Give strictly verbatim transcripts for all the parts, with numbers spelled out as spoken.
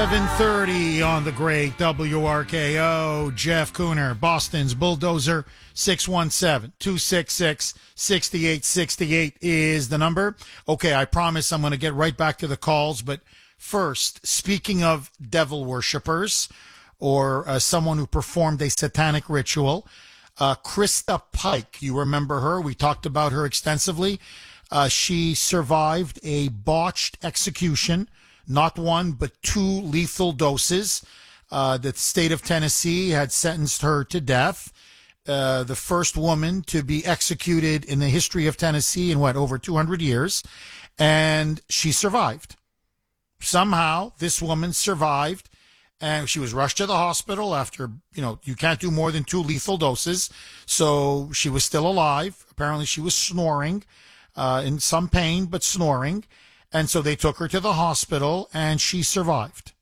seven thirty on the great W R K O. Jeff Cooner, Boston's Bulldozer. six one seven, two six six, six eight six eight is the number. Okay, I promise I'm going to get right back to the calls. But first, speaking of devil worshippers or uh, someone who performed a satanic ritual, uh, Krista Pike, you remember her? We talked about her extensively. Uh, she survived a botched execution. Not one, but two lethal doses. Uh, the state of Tennessee had sentenced her to death. Uh, the first woman to be executed in the history of Tennessee in what, over two hundred years. And she survived. Somehow, this woman survived. And she was rushed to the hospital after, you know, you can't do more than two lethal doses. So she was still alive. Apparently, she was snoring, uh, in some pain, but snoring. And so they took her to the hospital, and she survived.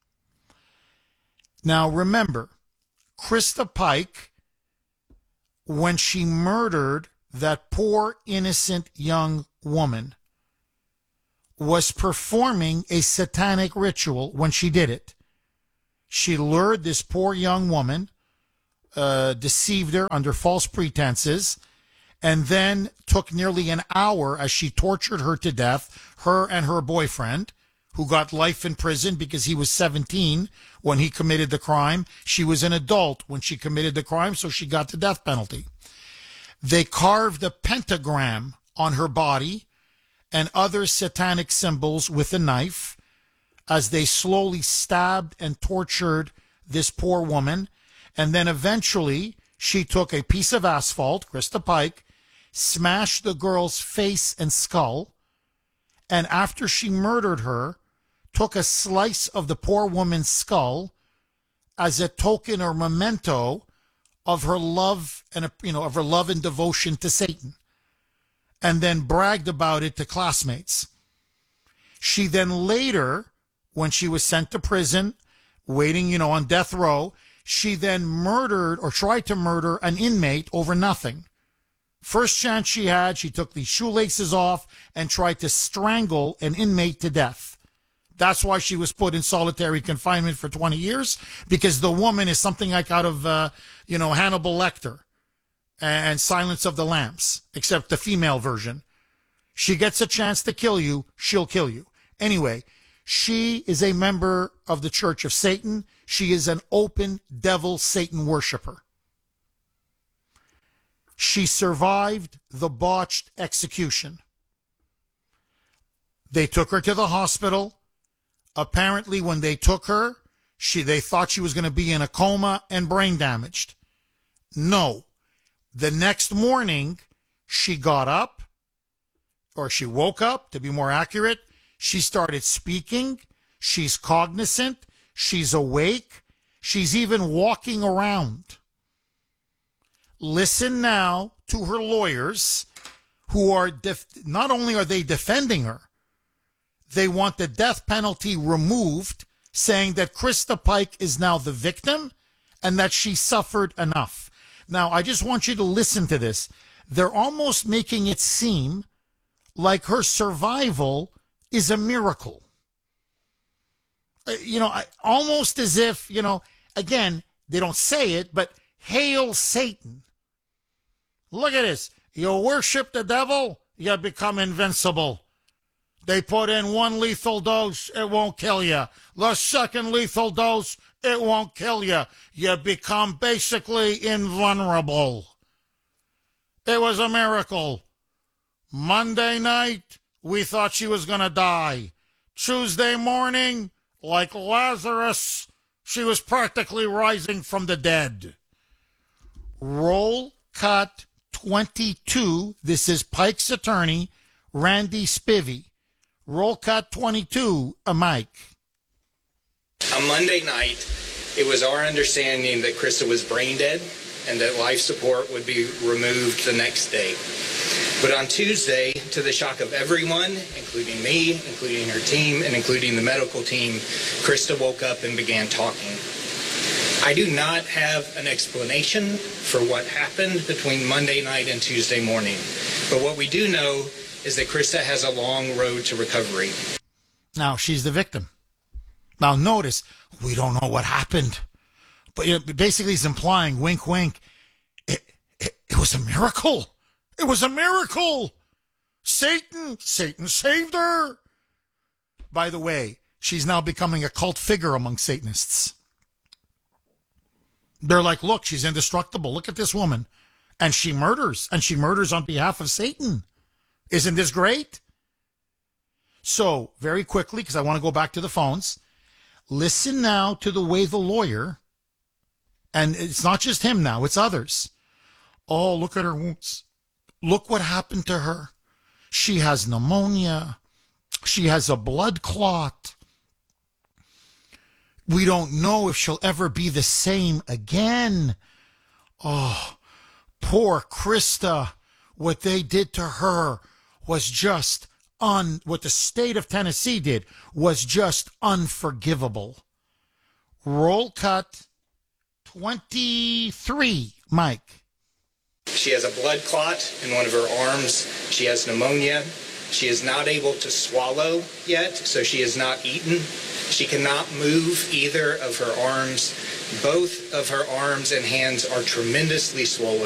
Now, remember, Krista Pike, when she murdered that poor, innocent young woman, was performing a satanic ritual when she did it. She lured this poor young woman, uh, deceived her under false pretenses, and then took nearly an hour as she tortured her to death, her and her boyfriend, who got life in prison because he was seventeen when he committed the crime. She was an adult when she committed the crime, so she got the death penalty. They carved a pentagram on her body and other satanic symbols with a knife as they slowly stabbed and tortured this poor woman. And then eventually she took a piece of asphalt, Krista Pike, smashed the girl's face and skull, and after she murdered her, took a slice of the poor woman's skull as a token or memento of her love and, you know, of her love and devotion to Satan, and then bragged about it to classmates. She then later, when she was sent to prison, waiting, you know, on death row, she then murdered or tried to murder an inmate over nothing. First chance she had, she took the shoelaces off and tried to strangle an inmate to death. That's why she was put in solitary confinement for twenty years, because the woman is something like out of, uh, you know, Hannibal Lecter and Silence of the Lambs, except the female version. She gets a chance to kill you, she'll kill you. Anyway, she is a member of the Church of Satan. She is an open devil Satan worshiper. She survived the botched execution. They took her to the hospital. Apparently, when they took her, she they thought she was going to be in a coma and brain damaged. No. The next morning, she got up, or she woke up, to be more accurate. She started speaking. She's cognizant. She's awake. She's even walking around. Listen now to her lawyers, who are def- not only are they defending her, they want the death penalty removed, saying that Krista Pike is now the victim and that she suffered enough. Now, I just want you to listen to this. They're almost making it seem like her survival is a miracle. Uh, you know, I, almost as if, you know, again, they don't say it, but hail Satan. Look at this. You worship the devil, you become invincible. They put in one lethal dose, it won't kill you. The second lethal dose, it won't kill you. You become basically invulnerable. It was a miracle. Monday night, we thought she was going to die. Tuesday morning, like Lazarus, she was practically rising from the dead. Roll cut twenty-two. This is Pike's attorney, Randy Spivey. Roll cut twenty-two, a Mike. On Monday night, it was our understanding that Krista was brain dead and that life support would be removed the next day. But on Tuesday, to the shock of everyone, including me, including her team, and including the medical team, Krista woke up and began talking. I do not have an explanation for what happened between Monday night and Tuesday morning. But what we do know is that Krista has a long road to recovery. Now, she's the victim. Now notice, we don't know what happened. But you know, basically he's implying, wink, wink, it, it, it was a miracle. It was a miracle. Satan, Satan saved her. By the way, she's now becoming a cult figure among Satanists. They're like, look, she's indestructible. Look at this woman. And she murders. And she murders on behalf of Satan. Isn't this great? So, very quickly, because I want to go back to the phones, listen now to the way the lawyer, and it's not just him now, it's others. Oh, look at her wounds. Look what happened to her. She has pneumonia. She has a blood clot. We don't know if she'll ever be the same again. Oh, poor Krista. What they did to her was just un, what the state of Tennessee did was just unforgivable. Roll cut twenty-three, Mike. She has a blood clot in one of her arms. She has pneumonia. She is not able to swallow yet, so she has not eaten. She cannot move either of her arms. Both of her arms and hands are tremendously swollen.